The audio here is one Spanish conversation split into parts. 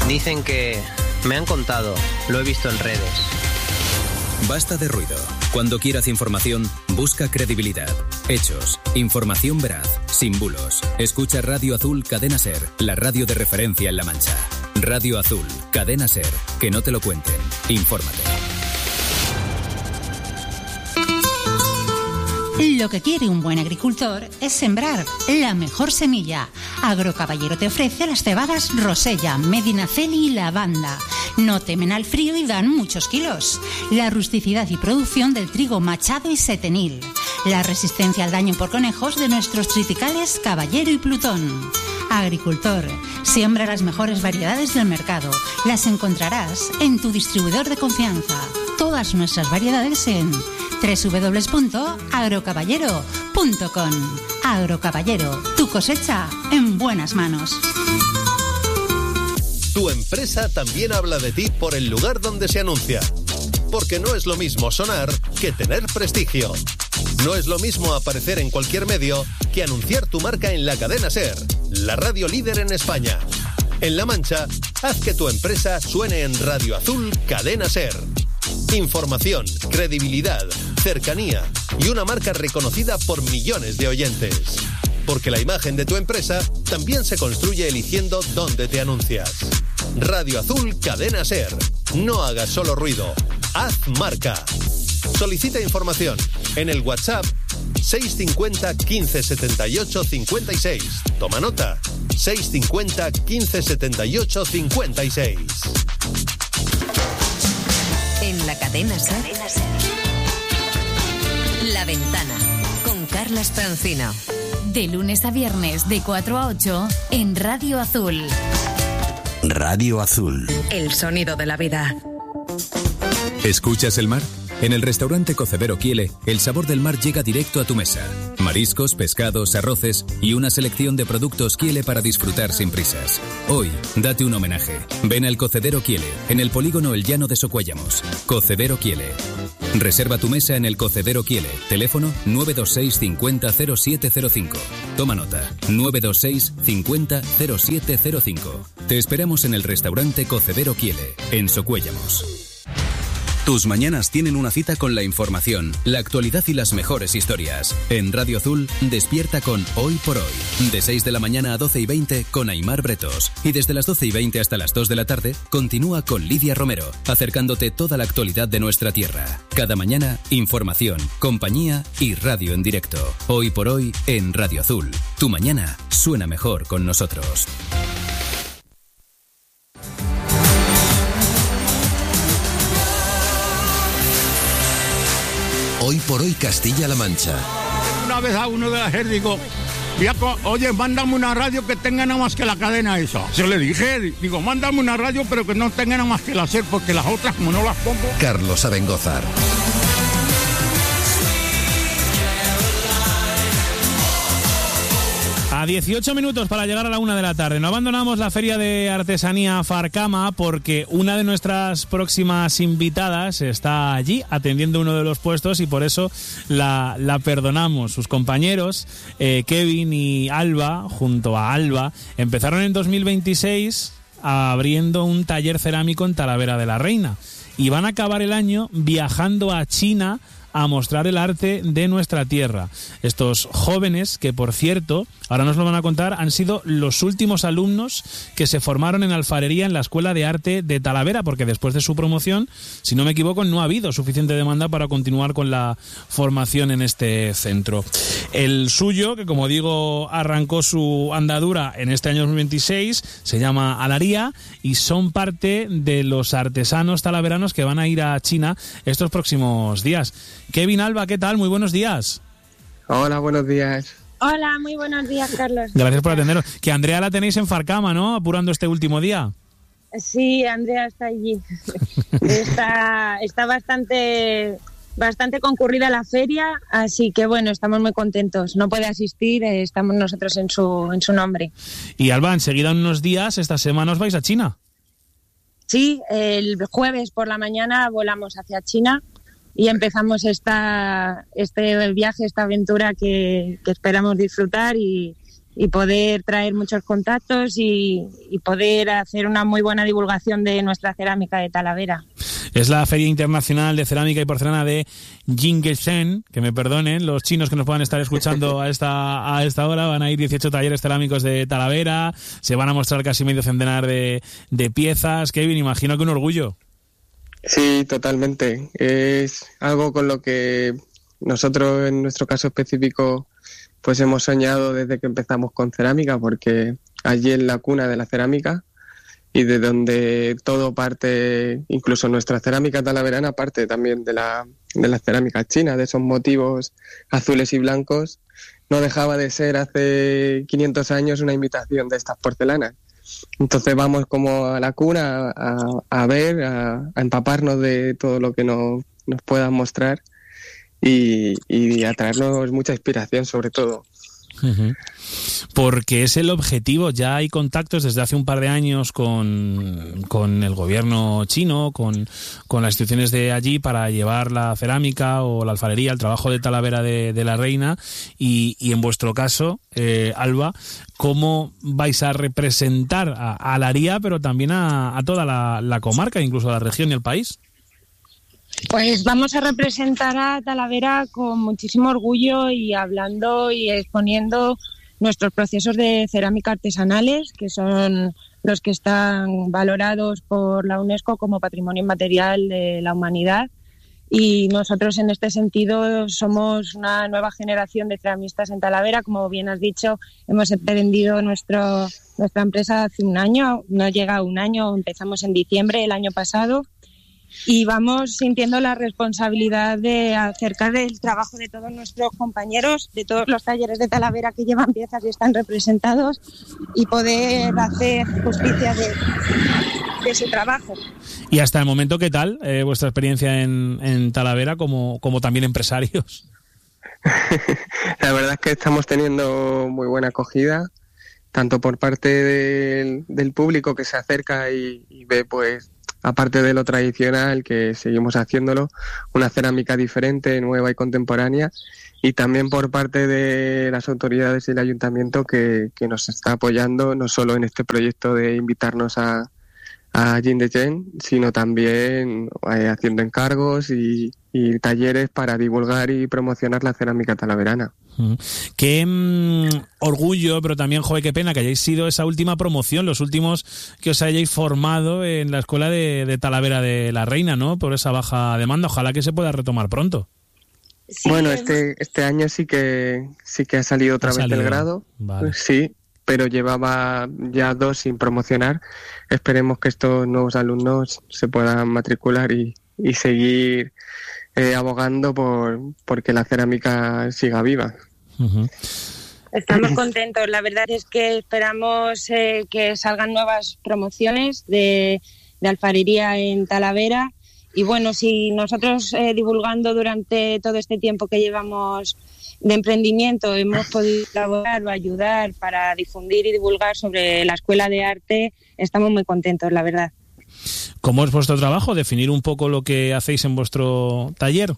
Dicen que... Me han contado, lo he visto en redes. Basta de ruido. Cuando quieras información, busca credibilidad, hechos, información veraz, sin bulos. Escucha Radio Azul Cadena Ser, la radio de referencia en La Mancha. Radio Azul, Cadena Ser, que no te lo cuenten. Infórmate. Lo que quiere un buen agricultor es sembrar la mejor semilla. Agrocaballero te ofrece las cebadas Rosella, Medinaceli y Lavanda. No temen al frío y dan muchos kilos. La rusticidad y producción del trigo Machado y Setenil. La resistencia al daño por conejos de nuestros triticales Caballero y Plutón. Agricultor, siembra las mejores variedades del mercado. Las encontrarás en tu distribuidor de confianza. Todas nuestras variedades en www.agrocaballero.com. Agrocaballero, tu cosecha en buenas manos. Tu empresa también habla de ti por el lugar donde se anuncia. Porque no es lo mismo sonar que tener prestigio. No es lo mismo aparecer en cualquier medio que anunciar tu marca en la cadena SER, la radio líder en España. En La Mancha, haz que tu empresa suene en Radio Azul Cadena SER. Información, credibilidad, cercanía y una marca reconocida por millones de oyentes. Porque la imagen de tu empresa también se construye eligiendo dónde te anuncias. Radio Azul Cadena SER. No hagas solo ruido, haz marca. Solicita información en el WhatsApp 650 15 78 56. Toma nota, 650 15 78 56. En la cadena SER, La Ventana, con Carla Sprancino. De lunes a viernes, de 4 a 8, en Radio Azul. Radio Azul. El sonido de la vida. ¿Escuchas el mar? En el restaurante Cocedero Quiele, el sabor del mar llega directo a tu mesa. Mariscos, pescados, arroces y una selección de productos Quiele para disfrutar sin prisas. Hoy, date un homenaje. Ven al Cocedero Quiele, en el polígono El Llano de Socuéllamos. Cocedero Quiele. Reserva tu mesa en el Cocedero Quiele. Teléfono 926 50 0705. Toma nota, 926 50 0705. Te esperamos en el restaurante Cocedero Quiele, en Socuéllamos. Tus mañanas tienen una cita con la información, la actualidad y las mejores historias. En Radio Azul, despierta con Hoy por Hoy. De 6 de la mañana a 12:20 con Aimar Bretos. Y desde las 12:20 hasta las 2 de la tarde, continúa con Lidia Romero, acercándote toda la actualidad de nuestra tierra. Cada mañana, información, compañía y radio en directo. Hoy por Hoy en Radio Azul. Tu mañana suena mejor con nosotros. Hoy por Hoy Castilla-La Mancha. Una vez a uno de la SER digo, oye, mándame una radio que tenga nada más que la cadena esa. Yo le dije, digo, mándame una radio pero que no tenga nada más que la SER, porque las otras como no las pongo. Carlos Abengózar. A 18 minutos para llegar a la 1 de la tarde. No abandonamos la Feria de Artesanía Farcama porque una de nuestras próximas invitadas está allí atendiendo uno de los puestos y por eso la perdonamos. Sus compañeros, Kevin y Alba, junto a Alba, empezaron en 2026 abriendo un taller cerámico en Talavera de la Reina y van a acabar el año viajando a China a mostrar el arte de nuestra tierra. Estos jóvenes, que por cierto, ahora nos lo van a contar, han sido los últimos alumnos que se formaron en alfarería en la Escuela de Arte de Talavera, porque después de su promoción, si no me equivoco, no ha habido suficiente demanda para continuar con la formación en este centro. El suyo, que como digo, arrancó su andadura en este año 2026, se llama Alaría y son parte de los artesanos talaveranos que van a ir a China estos próximos días. Kevin, Alba, ¿qué tal? Muy buenos días. Hola, buenos días. Hola, muy buenos días, Carlos. Gracias por atenderos. Que Andrea la tenéis en Farcama, ¿no? Apurando este último día. Sí, Andrea está allí. está bastante concurrida la feria, así que bueno, estamos muy contentos. No puede asistir, estamos nosotros en su nombre. Y Alba, enseguida en unos días, esta semana os vais a China. Sí, el jueves por la mañana volamos hacia China y empezamos este viaje, esta aventura que esperamos disfrutar y y poder traer muchos contactos y poder hacer una muy buena divulgación de nuestra cerámica de Talavera. Es la Feria Internacional de Cerámica y Porcelana de Jingsheng, que me perdonen los chinos que nos puedan estar escuchando a esta hora. Van a ir 18 talleres cerámicos de Talavera, se van a mostrar casi medio centenar de piezas. Kevin, imagino que un orgullo. Sí, totalmente. Es algo con lo que nosotros, en nuestro caso específico, pues hemos soñado desde que empezamos con cerámica, porque allí es la cuna de la cerámica y de donde todo parte, incluso nuestra cerámica talaverana parte también de la cerámica china, de esos motivos azules y blancos. No dejaba de ser hace 500 años una imitación de estas porcelanas. Entonces vamos como a la cuna a ver, a empaparnos de todo lo que nos puedan mostrar y a traernos mucha inspiración sobre todo. Uh-huh. Porque es el objetivo. Ya hay contactos desde hace un par de años con el gobierno chino, con las instituciones de allí para llevar la cerámica o la alfarería, el trabajo de Talavera de la Reina y en vuestro caso, Alba, ¿cómo vais a representar a la Ría pero también a toda la comarca, incluso a la región y el país? Pues vamos a representar a Talavera con muchísimo orgullo y hablando y exponiendo nuestros procesos de cerámica artesanales, que son los que están valorados por la UNESCO como Patrimonio Inmaterial de la Humanidad. Y nosotros en este sentido somos una nueva generación de ceramistas en Talavera. Como bien has dicho, hemos emprendido nuestra empresa hace un año, no llega a un año, empezamos en diciembre del año pasado. Y vamos sintiendo la responsabilidad de acercar el trabajo de todos nuestros compañeros, de todos los talleres de Talavera que llevan piezas y están representados, y poder hacer justicia de su trabajo. Y hasta el momento, ¿qué tal vuestra experiencia en Talavera como también empresarios? La verdad es que estamos teniendo muy buena acogida, tanto por parte del público que se acerca y ve, pues, aparte de lo tradicional, que seguimos haciéndolo, una cerámica diferente, nueva y contemporánea, y también por parte de las autoridades y el ayuntamiento que nos está apoyando no solo en este proyecto de invitarnos a Jingsheng, sino también haciendo encargos y talleres para divulgar y promocionar la cerámica talaverana. Qué orgullo, pero también, joder, qué pena que hayáis sido esa última promoción, los últimos que os hayáis formado en la escuela de Talavera de la Reina, ¿no? Por esa baja demanda. Ojalá que se pueda retomar pronto. Sí, bueno, este año sí que ha salido otra vez del grado. Vale. Sí, pero llevaba ya 2 sin promocionar. Esperemos que estos nuevos alumnos se puedan matricular y seguir abogando porque la cerámica siga viva. Uh-huh. Estamos contentos. La verdad es que esperamos que salgan nuevas promociones de alfarería en Talavera. Y bueno, si nosotros divulgando durante todo este tiempo que llevamos de emprendimiento hemos podido colaborar o ayudar para difundir y divulgar sobre la Escuela de Arte, estamos muy contentos, la verdad. ¿Cómo es vuestro trabajo? Definir un poco lo que hacéis en vuestro taller.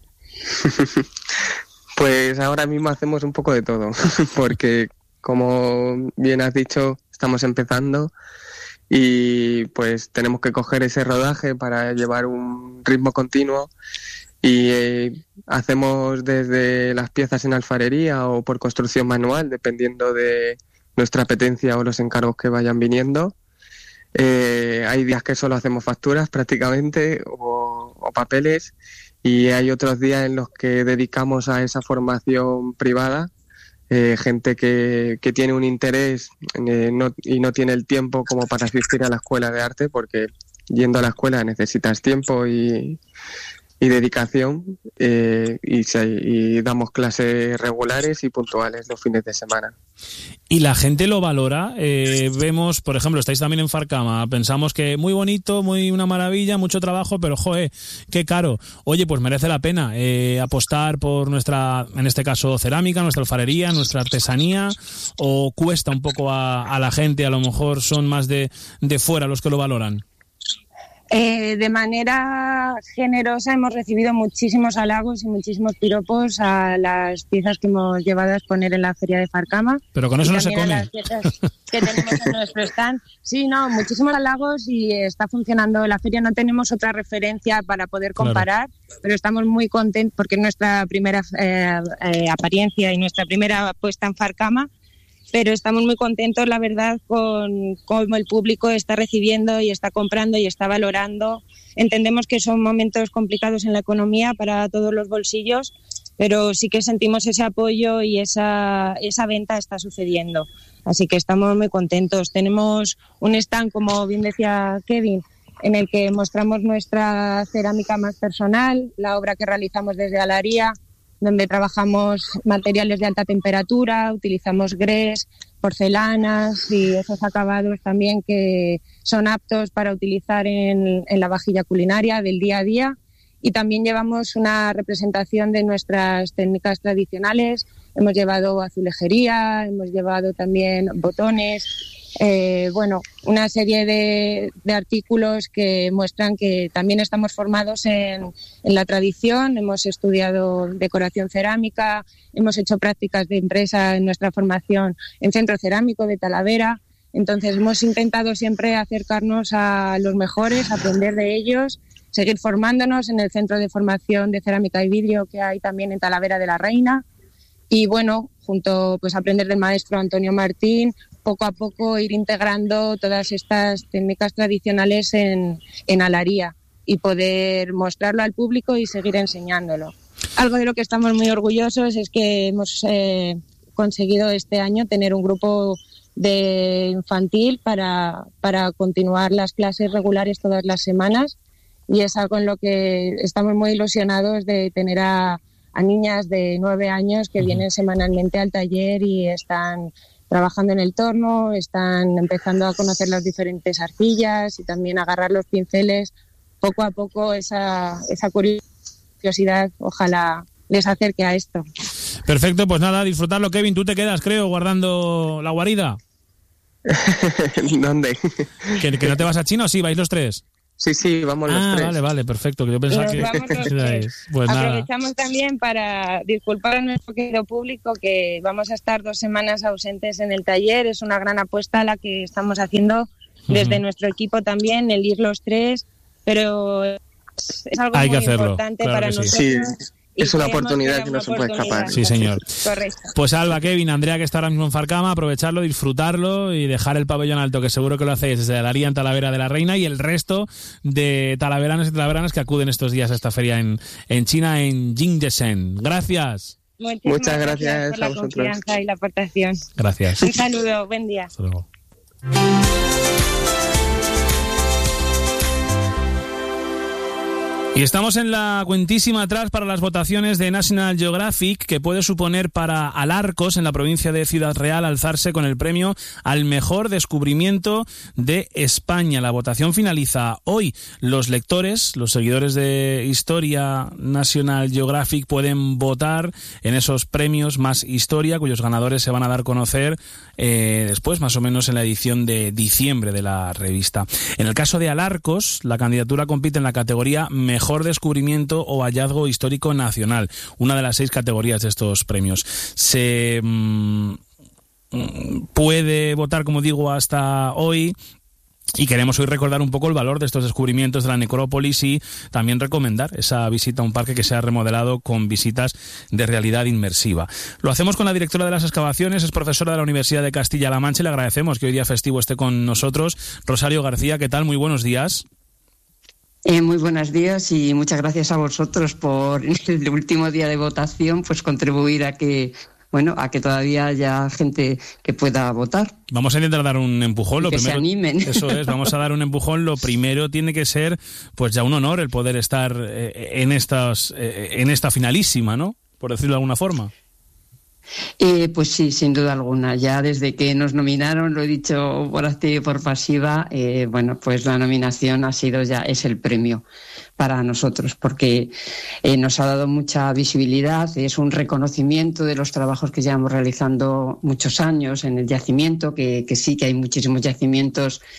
Pues ahora mismo hacemos un poco de todo, porque como bien has dicho, estamos empezando y pues tenemos que coger ese rodaje para llevar un ritmo continuo y hacemos desde las piezas en alfarería o por construcción manual, dependiendo de nuestra apetencia o los encargos que vayan viniendo. Hay días que solo hacemos facturas prácticamente o papeles, y hay otros días en los que dedicamos a esa formación privada, gente que tiene un interés y no tiene el tiempo como para asistir a la escuela de arte, porque yendo a la escuela necesitas tiempo y dedicación, y damos clases regulares y puntuales los fines de semana. ¿Y la gente lo valora? Vemos, por ejemplo, estáis también en Farcama, pensamos que muy bonito, muy una maravilla, mucho trabajo, pero joder, qué caro. Oye, pues merece la pena apostar por nuestra, en este caso, cerámica, nuestra alfarería, nuestra artesanía, o cuesta un poco a la gente, a lo mejor son más de fuera los que lo valoran. De manera generosa hemos recibido muchísimos halagos y muchísimos piropos a las piezas que hemos llevado a exponer en la Feria de Farcama. Pero con eso no se come. A las piezas que tenemos en nuestro stand. Sí, no, muchísimos halagos y está funcionando la feria. No tenemos otra referencia para poder comparar, pero estamos muy contentos porque es nuestra primera apariencia y nuestra primera puesta en Farcama. Pero estamos muy contentos, la verdad, con cómo el público está recibiendo y está comprando y está valorando. Entendemos que son momentos complicados en la economía para todos los bolsillos, pero sí que sentimos ese apoyo y esa venta está sucediendo. Así que estamos muy contentos. Tenemos un stand, como bien decía Kevin, en el que mostramos nuestra cerámica más personal, la obra que realizamos desde Alaría, donde trabajamos materiales de alta temperatura, utilizamos grés, porcelanas y esos acabados también que son aptos para utilizar en la vajilla culinaria del día a día. Y también llevamos una representación de nuestras técnicas tradicionales. Hemos llevado azulejería, hemos llevado también botones, una serie de artículos que muestran que también estamos formados en la tradición. Hemos estudiado decoración cerámica, hemos hecho prácticas de empresa en nuestra formación en Centro Cerámico de Talavera. Entonces hemos intentado siempre acercarnos a los mejores, aprender de ellos, seguir formándonos en el Centro de Formación de Cerámica y Vidrio que hay también en Talavera de la Reina. Y junto a aprender del maestro Antonio Martín, poco a poco ir integrando todas estas técnicas tradicionales en Alaría y poder mostrarlo al público y seguir enseñándolo. Algo de lo que estamos muy orgullosos es que hemos conseguido este año tener un grupo de infantil para continuar las clases regulares todas las semanas, y es algo en lo que estamos muy ilusionados de tener a niñas de 9 años que vienen semanalmente al taller y están trabajando en el torno, están empezando a conocer las diferentes arcillas y también agarrar los pinceles. Poco a poco esa curiosidad ojalá les acerque a esto. Perfecto, pues nada, disfrutarlo. Kevin, tú te quedas, creo, guardando la guarida. ¿Dónde? ¿Que no te vas a China o sí? ¿Vais los tres? Sí, vamos los tres. Vale, perfecto. Que yo pensaba que... Pues aprovechamos también para disculpar a nuestro querido público que vamos a estar 2 semanas ausentes en el taller. Es una gran apuesta la que estamos haciendo desde nuestro equipo también, el ir los tres, pero es algo muy importante para nosotros. Sí. Es una oportunidad que no se puede escapar. Sí, señor. Correcto. Pues Alba, Kevin, Andrea, que está ahora mismo en Farcama, aprovecharlo, disfrutarlo y dejar el pabellón alto, que seguro que lo hacéis desde Alaría en Talavera de la Reina, y el resto de talaveranos y talaveranas que acuden estos días a esta feria en China, en Jingdezhen. Gracias. Muchas gracias por la confianza y la aportación. Gracias. Un saludo, buen día. Hasta luego. Y estamos en la cuentísima atrás para las votaciones de National Geographic, que puede suponer para Alarcos, en la provincia de Ciudad Real, alzarse con el premio al mejor descubrimiento de España. La votación finaliza hoy. Los lectores, los seguidores de Historia National Geographic, pueden votar en esos premios Más Historia, cuyos ganadores se van a dar a conocer después, más o menos en la edición de diciembre de la revista. En el caso de Alarcos, la candidatura compite en la categoría Mejor Descubrimiento o Hallazgo Histórico Nacional, una de las 6 categorías de estos premios. Se puede votar, como digo, hasta hoy. Y queremos hoy recordar un poco el valor de estos descubrimientos de la necrópolis y también recomendar esa visita a un parque que se ha remodelado con visitas de realidad inmersiva. Lo hacemos con la directora de las excavaciones, es profesora de la Universidad de Castilla-La Mancha, y le agradecemos que hoy día festivo esté con nosotros. Rosario García, ¿qué tal? Muy buenos días. Muy buenos días y muchas gracias a vosotros por el último día de votación, pues contribuir a que todavía haya gente que pueda votar. Vamos a intentar dar un empujón. Que se animen. Eso es, vamos a dar un empujón. Lo primero tiene que ser, pues ya un honor el poder estar en esta finalísima, ¿no? Por decirlo de alguna forma. Pues sí, sin duda alguna. Ya desde que nos nominaron, lo he dicho por activa y por pasiva, pues la nominación es el premio para nosotros, porque nos ha dado mucha visibilidad, es un reconocimiento de los trabajos que llevamos realizando muchos años en el yacimiento, que sí que hay muchísimos yacimientos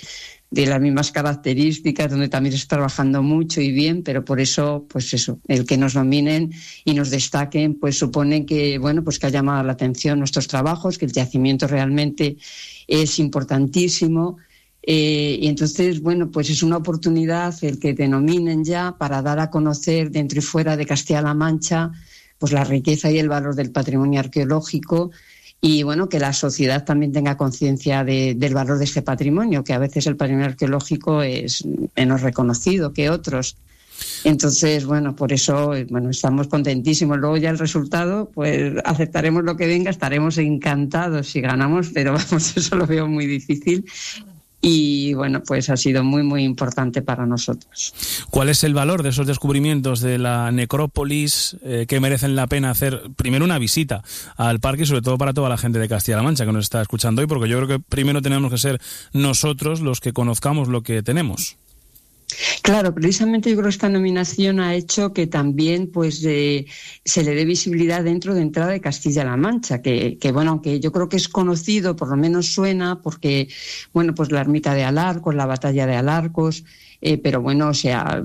de las mismas características, donde también se está trabajando mucho y bien, pero por eso, pues eso, el que nos nominen y nos destaquen, pues supone que, bueno, pues que ha llamado la atención nuestros trabajos, que el yacimiento realmente es importantísimo. Y entonces, bueno, pues es una oportunidad el que te nominen ya para dar a conocer dentro y fuera de Castilla-La Mancha pues la riqueza y el valor del patrimonio arqueológico y, bueno, que la sociedad también tenga conciencia del valor de este patrimonio, que a veces el patrimonio arqueológico es menos reconocido que otros. Entonces, bueno, por eso, bueno, estamos contentísimos. Luego ya el resultado, pues aceptaremos lo que venga, estaremos encantados si ganamos, pero vamos, eso lo veo muy difícil. Y bueno, pues ha sido muy, muy importante para nosotros. ¿Cuál es el valor de esos descubrimientos de la necrópolis que merecen la pena hacer primero una visita al parque y sobre todo para toda la gente de Castilla-La Mancha que nos está escuchando hoy? Porque yo creo que primero tenemos que ser nosotros los que conozcamos lo que tenemos. Claro, precisamente yo creo que esta nominación ha hecho que también pues se le dé visibilidad dentro de entrada de Castilla-La Mancha, que bueno, aunque yo creo que es conocido, por lo menos suena, porque bueno, pues la ermita de Alarcos, la batalla de Alarcos, pero bueno, se ha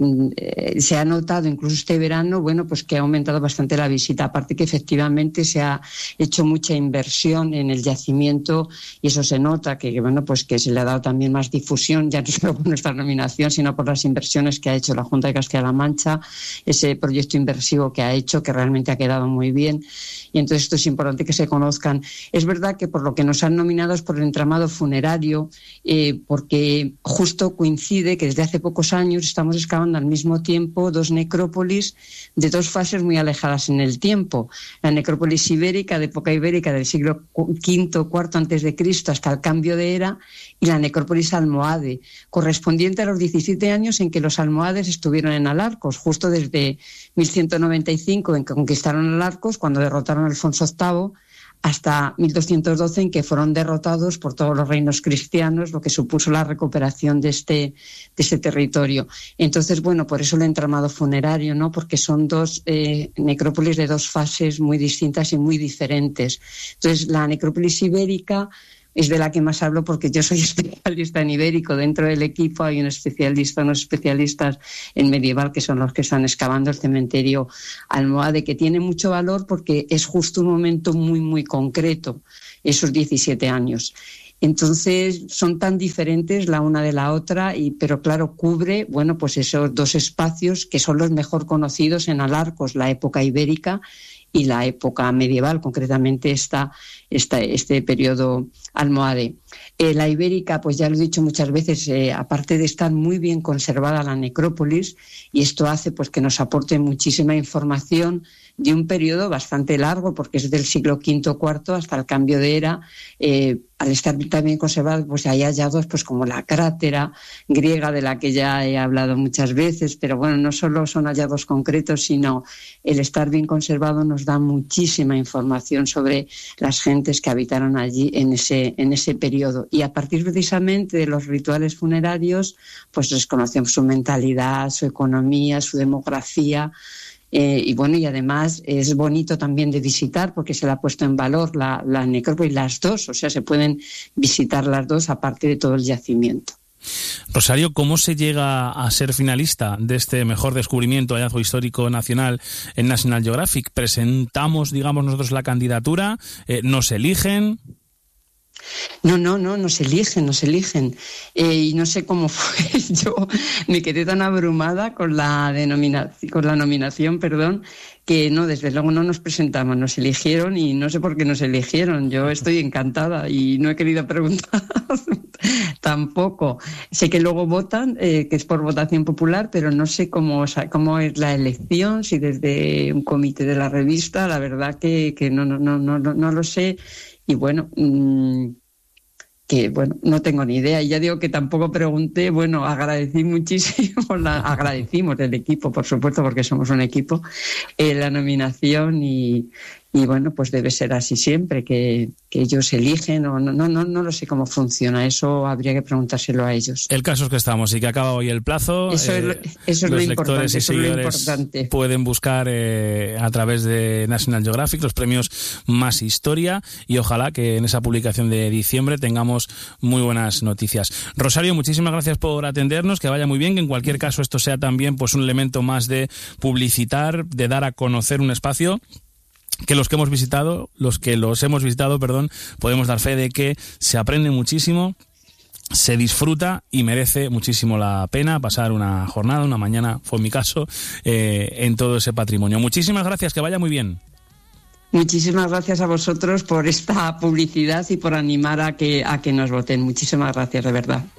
notado incluso este verano, bueno, pues que ha aumentado bastante la visita, aparte que efectivamente se ha hecho mucha inversión en el yacimiento y eso se nota que bueno, pues que se le ha dado también más difusión, ya no solo por nuestra nominación, sino por las inversiones que ha hecho la Junta de Castilla-La Mancha, ese proyecto inversivo que ha hecho, que realmente ha quedado muy bien. Y entonces esto es importante que se conozcan. Es verdad que por lo que nos han nominado es por el entramado funerario, porque justo coincide que desde hace pocos años estamos excavando al mismo tiempo dos necrópolis de dos fases muy alejadas en el tiempo. La necrópolis ibérica, de época ibérica, del siglo V, IV antes de Cristo hasta el cambio de era, y la necrópolis almohade, correspondiente a los 17 años en que los almohades estuvieron en Alarcos, justo desde 1195 en que conquistaron Alarcos, cuando derrotaron a Alfonso VIII, hasta 1212 en que fueron derrotados por todos los reinos cristianos, lo que supuso la recuperación de este territorio. Entonces, bueno, por eso el entramado funerario, ¿no? Porque son dos necrópolis de dos fases muy distintas y muy diferentes. Entonces, la necrópolis ibérica es de la que más hablo porque yo soy especialista en ibérico. Dentro del equipo hay unos especialistas en medieval que son los que están excavando el cementerio almohade, que tiene mucho valor porque es justo un momento muy, muy concreto, esos 17 años. Entonces son tan diferentes la una de la otra, pero claro, cubre, bueno, pues esos dos espacios que son los mejor conocidos en Alarcos, la época ibérica y la época medieval, concretamente este periodo almohade. La ibérica, pues ya lo he dicho muchas veces, aparte de estar muy bien conservada la necrópolis, y esto hace pues que nos aporte muchísima información de un periodo bastante largo, porque es del siglo V, IV hasta el cambio de era. Al estar también conservado, pues hay hallazgos pues como la crátera griega, de la que ya he hablado muchas veces, pero bueno, no solo son hallazgos concretos, sino el estar bien conservado nos da muchísima información sobre las gentes que habitaron allí en ese periodo. Y a partir precisamente de los rituales funerarios, pues desconocemos su mentalidad, su economía, su demografía. Y bueno, y además es bonito también de visitar porque se le ha puesto en valor la necrópolis, las dos, o sea, se pueden visitar las dos aparte de todo el yacimiento. Rosario, ¿cómo se llega a ser finalista de este mejor descubrimiento, hallazgo histórico nacional en National Geographic? ¿Presentamos, digamos, nosotros la candidatura? ¿Nos eligen? No, nos eligen. Y no sé cómo fue, yo me quedé tan abrumada con la nominación, que no, desde luego no nos presentamos, nos eligieron y no sé por qué nos eligieron. Yo estoy encantada y no he querido preguntar tampoco. Sé que luego votan, que es por votación popular, pero no sé cómo es la elección, si desde un comité de la revista, la verdad que no lo sé. Y bueno, que bueno, no tengo ni idea. Y ya digo que tampoco pregunté, bueno, agradecí muchísimo, agradecimos del equipo, por supuesto, porque somos un equipo, la nominación y Y bueno, pues debe ser así siempre, que ellos eligen, o no lo sé cómo funciona, eso habría que preguntárselo a ellos. El caso es que estamos y que acaba hoy el plazo. Eso es lo importante, eso es lo importante. Pueden buscar a través de National Geographic los premios Más Historia, y ojalá que en esa publicación de diciembre tengamos muy buenas noticias. Rosario, muchísimas gracias por atendernos, que vaya muy bien, que en cualquier caso esto sea también pues un elemento más de publicitar, de dar a conocer un espacio que los que hemos visitado, podemos dar fe de que se aprende muchísimo, se disfruta y merece muchísimo la pena pasar una jornada, una mañana, fue mi caso, en todo ese patrimonio. Muchísimas gracias, que vaya muy bien. Muchísimas gracias a vosotros por esta publicidad y por animar a que nos voten. Muchísimas gracias, de verdad.